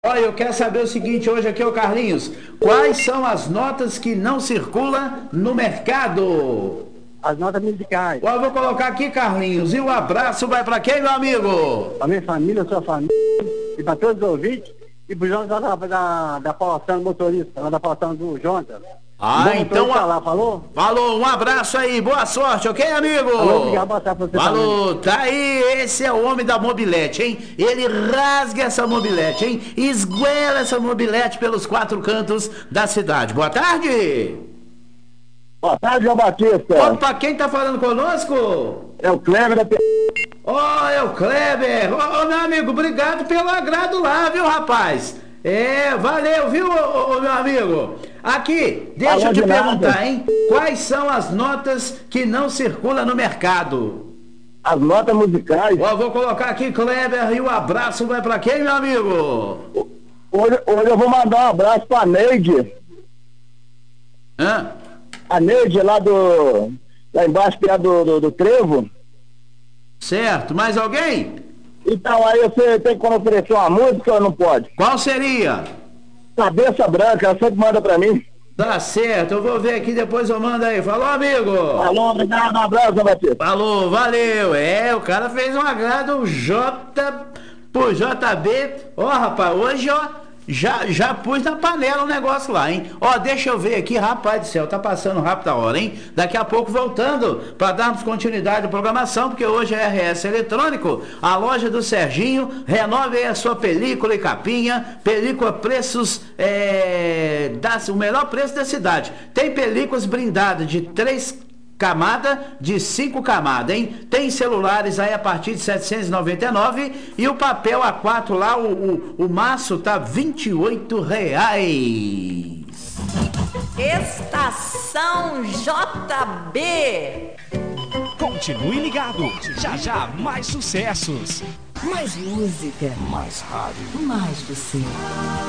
Olha, eu quero saber o seguinte hoje aqui, ô Carlinhos. Quais são as notas que não circulam no mercado? As notas musicais. Ó, eu vou colocar aqui, Carlinhos. E o abraço vai pra quem, meu amigo? Pra minha família, sua família, e pra todos os ouvintes, e pro Jonas da Paulação, motorista, lá da Paulação do Jonas. Ah, então... Lá, falou? Falou, um abraço aí, boa sorte, ok, amigo? Falou, obrigado, boa tarde pra você. Falou, também. tá aí, esse é o homem da mobilete, hein? Ele rasga essa mobilete, hein? Esguela essa mobilete pelos quatro cantos da cidade. Boa tarde! Boa tarde, João Batista. Opa, quem tá falando conosco? É o Kleber da... Ó, é o Kleber. Ô, meu amigo, obrigado pelo agrado lá, viu, rapaz? É, valeu, viu, meu amigo? Aqui, deixa eu te perguntar, hein? Quais são as notas que não circulam no mercado? As notas musicais? Ó, vou colocar aqui, Kleber, e o abraço vai pra quem, meu amigo? Hoje eu vou mandar um abraço pra Neide. Hã? A Neide lá embaixo, perto do Trevo. Certo, mais alguém? Então aí você tem como oferecer uma música ou não pode? Qual seria? Cabeça Branca, ela sempre manda pra mim. Tá certo, eu vou ver aqui, depois eu mando aí. Falou, amigo? Falou, obrigado, um abraço, Batista. Falou, valeu. É, o cara fez um agrado pro JB. Ó, rapaz, hoje, ó, já pus na panela o negócio lá, hein? Ó, deixa eu ver aqui, rapaz do céu, tá passando rápido a hora, hein? Daqui a pouco voltando para darmos continuidade à programação, porque hoje é RS Eletrônico, a loja do Serginho. Renove aí a sua película e capinha. Película preços, o melhor preço da cidade. Tem películas blindadas de 3 camada, de 5 camadas, hein? Tem celulares aí a partir de 799 e o papel A4 lá, o maço tá R$ 28. Estação JB. Continue ligado, já já mais sucessos. Mais música. Mais rádio. Mais você.